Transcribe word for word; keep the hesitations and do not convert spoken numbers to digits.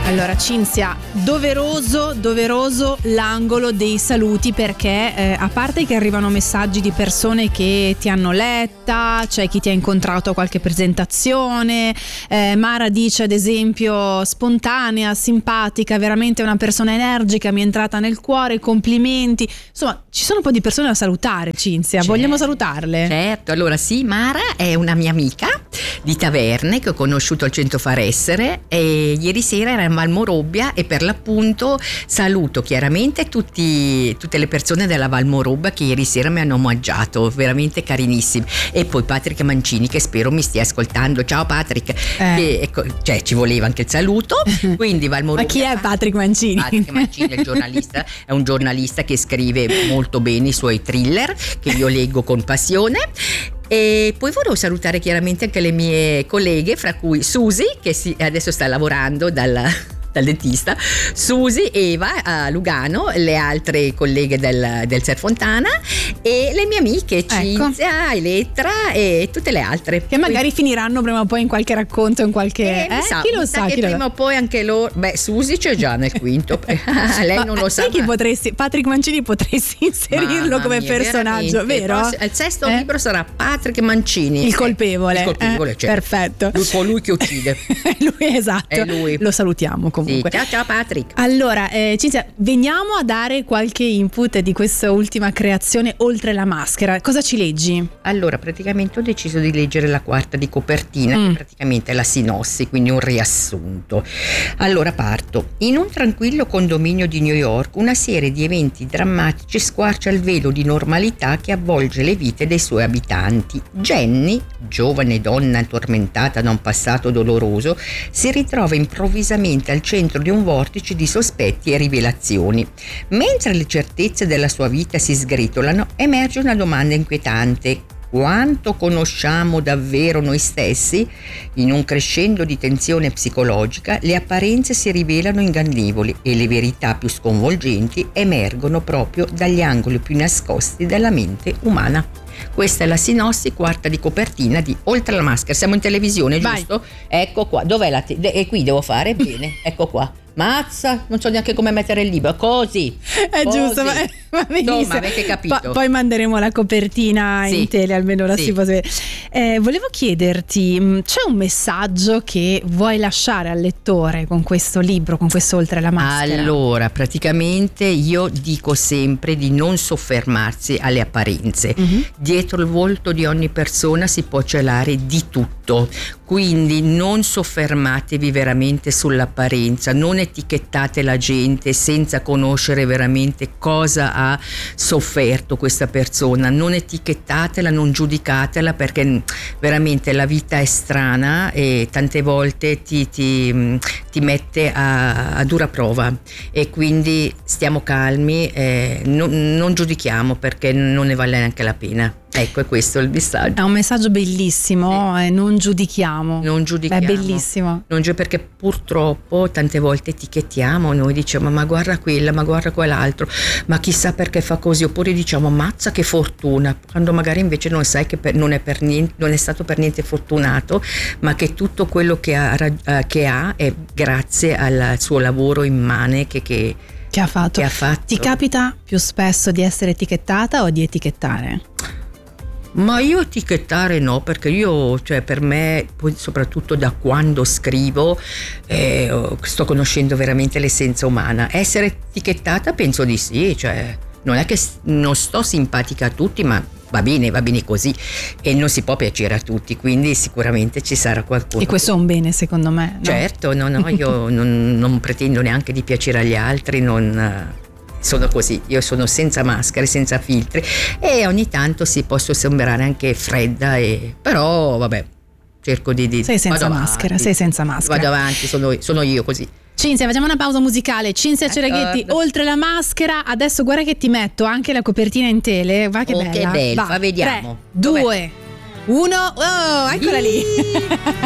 Allora Cinzia, doveroso, doveroso l'angolo dei saluti, perché eh, a parte che arrivano messaggi di persone che ti hanno letta, c'è chi ti ha incontrato a qualche presentazione, eh, Mara dice ad esempio spontanea, simpatica, veramente una persona energica, mi è entrata nel cuore, complimenti, insomma ci sono un po' di persone da salutare, Cinzia, certo. Vogliamo salutarle? Certo, allora sì, Mara è una mia amica di Taverne che ho conosciuto al Centro Far Essere e ieri sera era a Valmorobbia e per l'appunto saluto chiaramente tutti, tutte le persone della Valmorobbia che ieri sera mi hanno omaggiato, veramente carinissimi, e poi Patrick Mancini che spero mi stia ascoltando. Ciao Patrick, eh. che, ecco, cioè ci voleva anche il saluto, quindi Valmorobbia. Ma chi è Patrick Mancini? Patrick Mancini è il giornalista, è un giornalista che scrive molto bene i suoi thriller che io leggo con passione. E poi volevo salutare chiaramente anche le mie colleghe, fra cui Susi che si, adesso sta lavorando dal, dal dentista, Susi, Eva a Lugano, le altre colleghe del, del Ser Fontana e le mie amiche Cinzia, ecco. Elettra e tutte le altre che magari Quindi, finiranno prima o poi in qualche racconto, in qualche eh, eh, sa, chi lo sa, sa chi che lo prima o poi anche loro, beh Susi c'è già nel quinto lei ma, non lo sa, sai chi potresti, Patrick Mancini potresti inserirlo Mamma come mia, personaggio, vero? Il sesto eh? libro sarà Patrick Mancini, il colpevole, il colpevole eh? Certo. Perfetto, lui, colui che uccide lui, esatto, è lui. Lo salutiamo comunque, sì. Ciao ciao Patrick. Allora eh, Cinzia, veniamo a dare qualche input di questa ultima creazione, Oltre la maschera. Cosa ci leggi? Allora praticamente ho deciso di leggere la quarta di copertina, mm. che praticamente è la sinossi, quindi un riassunto. Allora parto. In un tranquillo condominio di New York una serie di eventi drammatici squarcia il velo di normalità che avvolge le vite dei suoi abitanti. Jenny, giovane donna tormentata da un passato doloroso, si ritrova improvvisamente al centro di un vortice di sospetti e rivelazioni. Mentre le certezze della sua vita si sgretolano, emerge una domanda inquietante: quanto conosciamo davvero noi stessi? In un crescendo di tensione psicologica, le apparenze si rivelano ingannevoli e le verità più sconvolgenti emergono proprio dagli angoli più nascosti della mente umana. Questa è la sinossi quarta di copertina di Oltre la maschera. Siamo in televisione, giusto? Vai. Ecco qua. Dov'è la te- e qui devo fare bene. Ecco qua. Mazza, non so neanche come mettere il libro, così è così. Giusto, ma, ma benissimo. Insomma, avete capito. Po- poi manderemo la copertina sì. in tele, almeno la sì. si può vedere. Eh, volevo chiederti, c'è un messaggio che vuoi lasciare al lettore con questo libro, con questo Oltre la maschera? Allora, praticamente io dico sempre di non soffermarsi alle apparenze. Mm-hmm. Dietro il volto di ogni persona si può celare di tutto, quindi non soffermatevi veramente sull'apparenza, non etichettate la gente senza conoscere veramente cosa ha sofferto questa persona, non etichettatela, non giudicatela, perché veramente la vita è strana e tante volte ti, ti, ti mette a, a dura prova, e quindi stiamo calmi, eh, non, non giudichiamo perché non ne vale neanche la pena. Ecco, è questo il messaggio. È un messaggio bellissimo, sì. eh, non giudichiamo. Non giudichiamo. È bellissimo. Non gi- perché purtroppo tante volte etichettiamo, noi diciamo ma guarda quella, ma guarda quell'altro, ma chissà perché fa così, oppure diciamo mazza che fortuna, quando magari invece non sai che per, non, è per niente, non è stato per niente fortunato, ma che tutto quello che ha, uh, che ha è grazie al suo lavoro immane che, che, che, ha fatto. che ha fatto. Ti capita più spesso di essere etichettata o di etichettare? Ma io etichettare no, perché io, cioè per me, poi soprattutto da quando scrivo, eh, sto conoscendo veramente l'essenza umana. Essere etichettata penso di sì, cioè non è che non sto simpatica a tutti, ma va bene, va bene così, e non si può piacere a tutti, quindi sicuramente ci sarà qualcuno. E questo è un bene secondo me, no? Certo, no, no, io non, non pretendo neanche di piacere agli altri, non... sono così, io sono senza maschere, senza filtri, e ogni tanto si posso sembrare anche fredda, e però vabbè, cerco di, di sei senza maschera, sei senza maschera, vado avanti, sono, sono io così. Cinzia, facciamo una pausa musicale. Cinzia Cereghetti, Oltre la maschera. Adesso guarda che ti metto anche la copertina in tele, va che oh, bella, che bella, va. vediamo. tre, due, uno, oh, eccola lì.